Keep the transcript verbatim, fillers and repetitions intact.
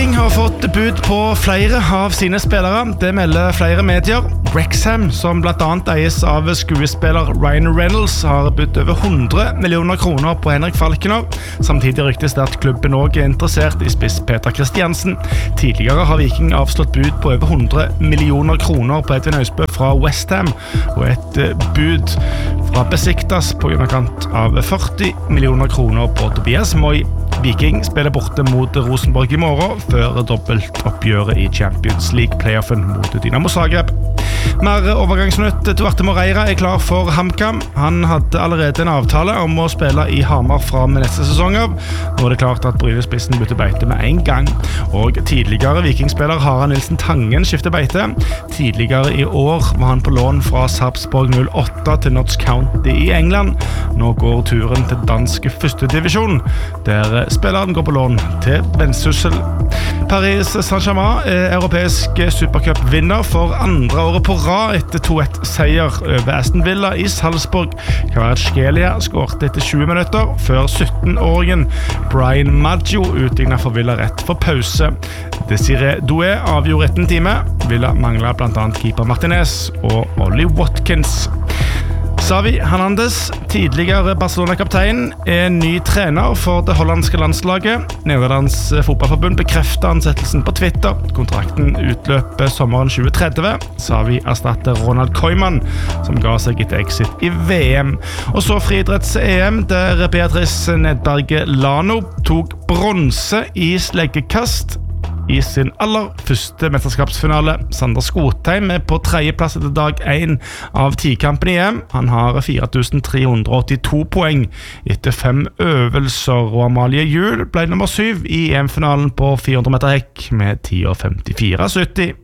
Viking har fått bud på flere av sine spillere. Det melder flere medier. Wrexham, som blant annet eies av skuespiller Ryan Reynolds, har budt over hundre millioner kroner på Henrik Falkner. Samtidig ryktes det at klubben også er interessert i spiss Peter Christiansen. Tidligere har Viking avslått bud på over hundre millioner kroner på Edvin Høisbø fra West Ham, og et bud fra Besiktas på underkant av førti millioner kroner på Tobias Moy. Viking spiller borte mot Rosenborg i morgen, før dobbeltoppgjøret i Champions League-playoffen mot Dynamo Zagreb. Mer overgangsnytt. Duarte Moreira er klar for HamKam. Han hadde allerede en avtale om å spille i Hamar fra med neste sesong av. Nå er det klart at Brynespissen bytter beite med en gang. Og tidligere vikingspiller Harald Nilsen Tangen skifter beite. Tidligere i år var han på lån fra Sarpsborg null åtte til Notts County i England. Nå går turen til danske første divisjon, der spilleren går på lån til Vendsyssel. Paris Saint-Germain er europeisk supercup-vinner for andre året på rad etter to ett seier over Aston Villa i Salzburg. Kvaratskhelia skårte etter tjue minutter før sytten-åringen Brian Maggio utlignet for Villa rett for pause. Desiree Doué avgjorde etter en time. Villa manglet blant annet keeper Martinez og Ollie Watkins. Xavi Hernandez, tidligere Barcelona-kaptein, er ny trener for det hollandske landslaget. Nederlands fotballforbund bekrefter ansettelsen på Twitter. Kontrakten utløper sommeren tjue tretti. Xavi erstatter Ronald Koeman, som ga seg etter exit i V M. Og så friidretts-E M, der Beatrice Nedberge Lano tok bronse i sleggekast i sin aller første mesterskapsfinale. Sander Skotheim er på tredjeplass etter dag én av tikampen i E M. Han har fire tusen tre hundre og åttito poeng etter fem øvelser, og Amalie Juhl ble nummer syv i E M-finalen på fire hundre meter hekk med ti femtifire sytti.